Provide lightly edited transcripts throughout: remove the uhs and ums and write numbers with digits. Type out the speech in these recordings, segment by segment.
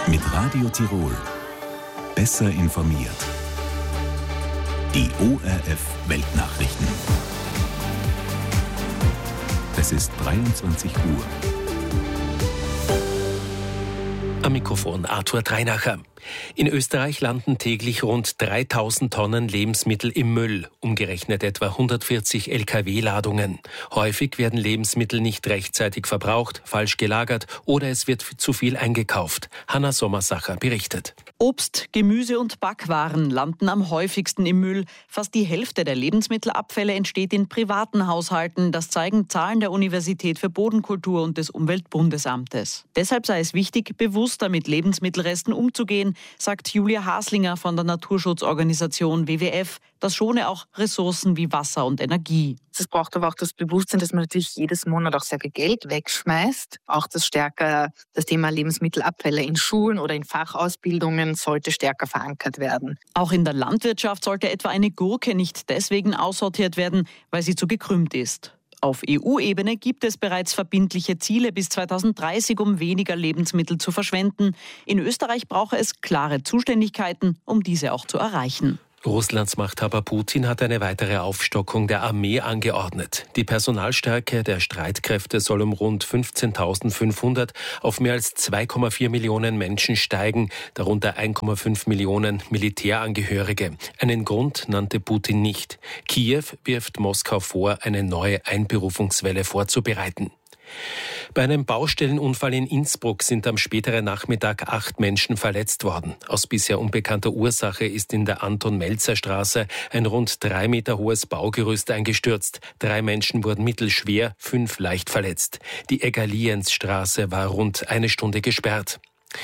Mit Radio Tirol. Besser informiert. Die ORF Weltnachrichten. Es ist 23 Uhr. Am Mikrofon Arthur Dreinacher. In Österreich landen täglich rund 3000 Tonnen Lebensmittel im Müll, umgerechnet etwa 140 Lkw-Ladungen. Häufig werden Lebensmittel nicht rechtzeitig verbraucht, falsch gelagert oder es wird zu viel eingekauft. Hanna Sommersacher berichtet. Obst, Gemüse und Backwaren landen am häufigsten im Müll. Fast die Hälfte der Lebensmittelabfälle entsteht in privaten Haushalten. Das zeigen Zahlen der Universität für Bodenkultur und des Umweltbundesamtes. Deshalb sei es wichtig, bewusster mit Lebensmittelresten umzugehen, sagt Julia Haslinger von der Naturschutzorganisation WWF. Das schone auch Ressourcen wie Wasser und Energie. Es braucht aber auch das Bewusstsein, dass man natürlich jedes Monat auch sehr viel Geld wegschmeißt. Auch das Thema Lebensmittelabfälle in Schulen oder in Fachausbildungen sollte stärker verankert werden. Auch in der Landwirtschaft sollte etwa eine Gurke nicht deswegen aussortiert werden, weil sie zu gekrümmt ist. Auf EU-Ebene gibt es bereits verbindliche Ziele bis 2030, um weniger Lebensmittel zu verschwenden. In Österreich brauche es klare Zuständigkeiten, um diese auch zu erreichen. Russlands Machthaber Putin hat eine weitere Aufstockung der Armee angeordnet. Die Personalstärke der Streitkräfte soll um rund 15.500 auf mehr als 2,4 Millionen Menschen steigen, darunter 1,5 Millionen Militärangehörige. Einen Grund nannte Putin nicht. Kiew wirft Moskau vor, eine neue Einberufungswelle vorzubereiten. Bei einem Baustellenunfall in Innsbruck sind am späteren Nachmittag 8 Menschen verletzt worden. Aus bisher unbekannter Ursache ist in der Anton-Melzer-Straße ein rund 3 Meter hohes Baugerüst eingestürzt. 3 Menschen wurden mittelschwer, 5 leicht verletzt. Die Egaliensstraße war rund eine Stunde gesperrt.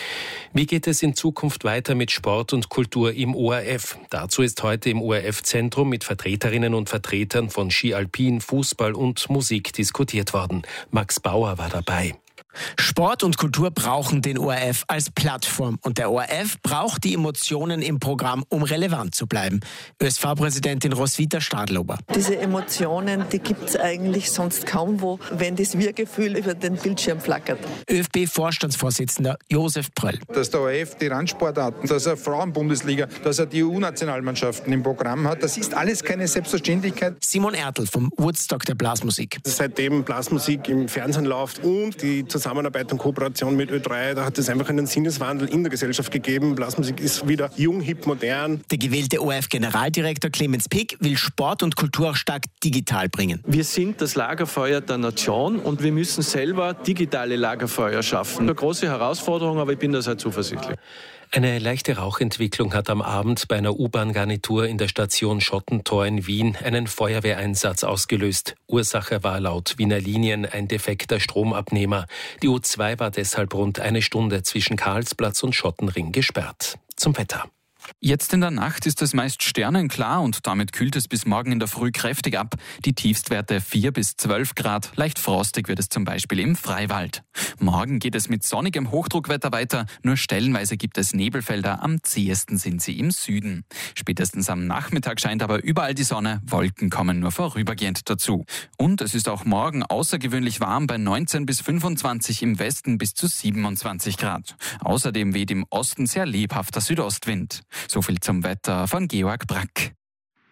Wie geht es in Zukunft weiter mit Sport und Kultur im ORF? Dazu ist heute im ORF-Zentrum mit Vertreterinnen und Vertretern von Ski Alpin, Fußball und Musik diskutiert worden. Max Bauer war dabei. Sport und Kultur brauchen den ORF als Plattform und der ORF braucht die Emotionen im Programm, um relevant zu bleiben. ÖSV-Präsidentin Roswitha Stadlober. Diese Emotionen, die gibt es eigentlich sonst kaum wo, wenn das Wir-Gefühl über den Bildschirm flackert. ÖFB-Vorstandsvorsitzender Josef Pröll. Dass der ORF die Randsportarten, dass er Frauenbundesliga, dass er die EU-Nationalmannschaften im Programm hat, das ist alles keine Selbstverständlichkeit. Simon Ertl vom Woodstock der Blasmusik. Seitdem Blasmusik im Fernsehen läuft und die Zusammenarbeit und Kooperation mit Ö3, da hat es einfach einen Sinneswandel in der Gesellschaft gegeben. Blasmusik ist wieder jung, hip, modern. Der gewählte ORF-Generaldirektor Clemens Pick will Sport und Kultur auch stark digital bringen. Wir sind das Lagerfeuer der Nation und wir müssen selber digitale Lagerfeuer schaffen. Eine große Herausforderung, aber ich bin da sehr zuversichtlich. Eine leichte Rauchentwicklung hat am Abend bei einer U-Bahn-Garnitur in der Station Schottentor in Wien einen Feuerwehreinsatz ausgelöst. Ursache war laut Wiener Linien ein defekter Stromabnehmer. Die U2 war deshalb rund eine Stunde zwischen Karlsplatz und Schottenring gesperrt. Zum Wetter. Jetzt in der Nacht ist es meist sternenklar und damit kühlt es bis morgen in der Früh kräftig ab. Die Tiefstwerte 4 bis 12 Grad. Leicht frostig wird es zum Beispiel im Freiwald. Morgen geht es mit sonnigem Hochdruckwetter weiter. Nur stellenweise gibt es Nebelfelder. Am zähesten sind sie im Süden. Spätestens am Nachmittag scheint aber überall die Sonne. Wolken kommen nur vorübergehend dazu. Und es ist auch morgen außergewöhnlich warm bei 19 bis 25, im Westen bis zu 27 Grad. Außerdem weht im Osten sehr lebhafter Südostwind. So viel zum Wetter von Georg Brack.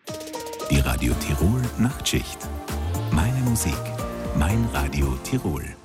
Die Radio Tirol Nachtschicht. Meine Musik, mein Radio Tirol.